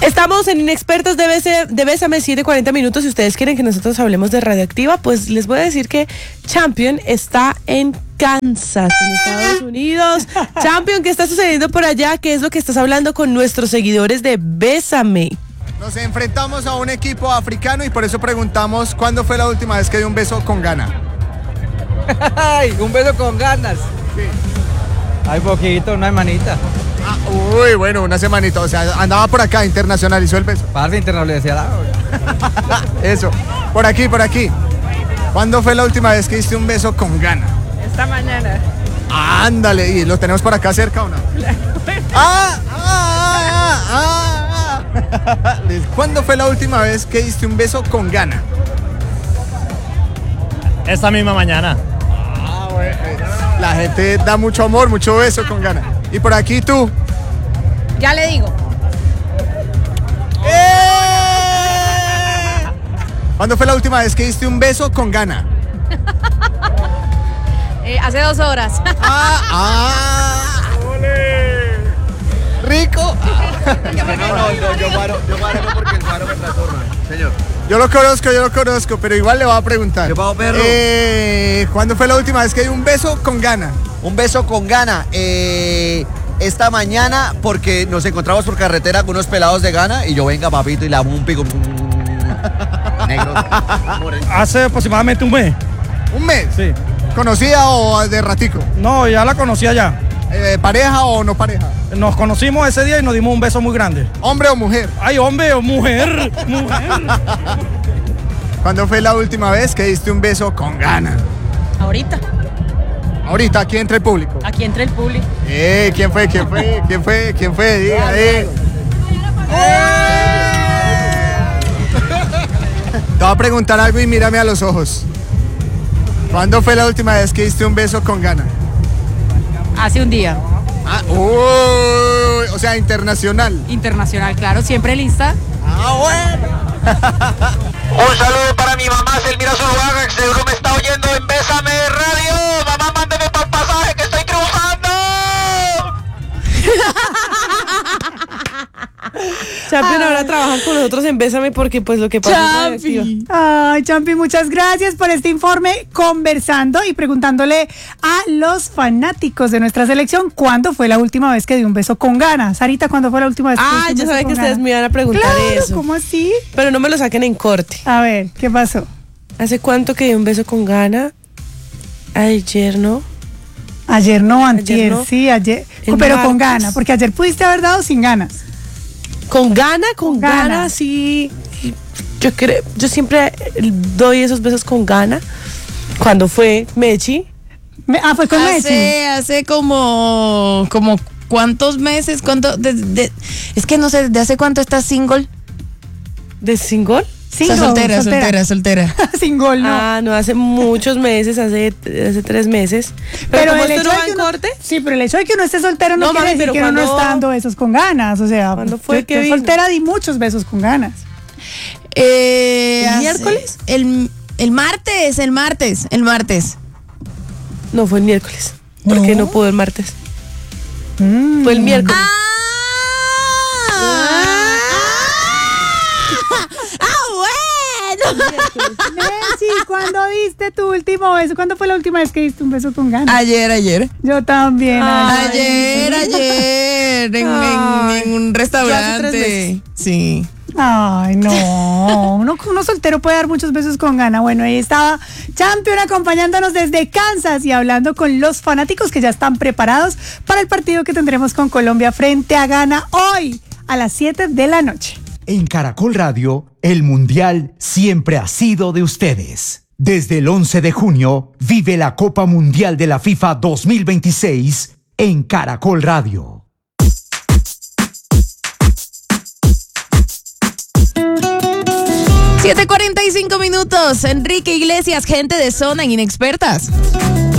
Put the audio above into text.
Estamos en Inexpertos de Bésame 7:40 minutos. Si ustedes quieren que nosotros hablemos de Radioactiva, pues les voy a decir que Champion está en Kansas, en Estados Unidos. Champion, ¿qué está sucediendo por allá? ¿Qué es lo que estás hablando con nuestros seguidores de Bésame? Nos enfrentamos a un equipo africano y por eso preguntamos ¿cuándo fue la última vez que dio un beso con gana? Ay, un beso con ganas. Sí. Hay poquito, una hermanita. Uy, bueno, una semanita, o sea, andaba por acá, internacionalizó el beso. Parte internacional. Eso, por aquí. ¿Cuándo fue la última vez que diste un beso con gana? Esta mañana. Ándale, ¿y lo tenemos por acá cerca o no? ¿Cuándo fue la última vez que diste un beso con gana? Esta misma mañana. Bueno. La gente da mucho amor, mucho beso con gana. Y por aquí tú. Ya le digo. ¿Cuándo fue la última vez que diste un beso con gana? Hace 2 horas. Rico. Yo paro porque el paro me trastorna, señor. Yo lo conozco, pero igual le voy a preguntar. ¿Qué pasó, perro? ¿Cuándo fue la última vez que di un beso con gana? Un beso con gana. Esta mañana, porque nos encontramos por carretera con unos pelados de gana y yo, venga, papito, y la un pico. Negro. Hace aproximadamente un mes. ¿Un mes? Sí. ¿Conocida o de ratico? No, ya la conocía ya. ¿Pareja o no pareja? Nos conocimos ese día y nos dimos un beso muy grande. ¿Hombre o mujer? Ay, hombre o mujer. ¿Cuándo fue la última vez que diste un beso con gana? Ahorita. Ahorita, aquí entre el público. Aquí entra el público. ¿Quién fue? Diga, Te voy a preguntar algo y mírame a los ojos. ¿Cuándo fue la última vez que diste un beso con gana? Hace un día. O sea, internacional. Internacional, claro, siempre lista. Bueno. Un saludo para mi mamá, Selmira Zuluaga, que seguro me está oyendo en Bésame Radio. Mamá, mándeme para el pasaje que estoy cruzando. Champion ahora trabaja con nosotros en Bésame porque pues lo que pasa es Champi. Ay, Champi, muchas gracias por este informe, conversando y preguntándole a los fanáticos de nuestra selección cuándo fue la última vez que dio un beso con ganas. Sarita, ¿cuándo fue la última vez que dio un beso yo sabía con que ustedes ganas? me iban a preguntar Claro, eso. ¿cómo así? Pero no me lo saquen en corte. A ver, ¿qué pasó? ¿Hace cuánto que di un beso con gana? Ayer, ¿no? Ayer no, antier, Ayer no. sí, ayer. El Pero con martes. ganas, porque ayer pudiste haber dado sin ganas. Con gana, gana. sí. Yo siempre doy esos besos con gana. Cuando fue Mechi. Fue con Messi. Hace como ¿cuántos meses? Es que no sé, ¿de hace cuánto estás single? ¿De single? Soltera. Sin gol, no. No, hace muchos meses, hace 3 meses. Pero como el esto hecho no de va que en uno- corte. Sí, pero el hecho de que uno esté soltero no No, quiere mami, decir pero que uno no cuando- está dando besos con ganas. O sea, ¿Cuándo fue yo que vino? soltera di muchos besos con ganas. ¿El miércoles? El martes. No, fue el miércoles. Porque no pudo el martes. Fue el miércoles. Messi, ¿cuándo diste tu último beso? ¿Cuándo fue la última vez que diste un beso con ganas? Ayer. Yo también. Ayer. En un restaurante. Sí. Ay, no. Uno soltero puede dar muchos besos con gana. Bueno, ahí estaba Champion acompañándonos desde Kansas y hablando con los fanáticos que ya están preparados para el partido que tendremos con Colombia frente a Ghana hoy a las 7 de la noche. En Caracol Radio, el Mundial siempre ha sido de ustedes. Desde el 11 de junio, vive la Copa Mundial de la FIFA 2026 en Caracol Radio. $7:45. Enrique Iglesias, gente de zona en Inexpertas.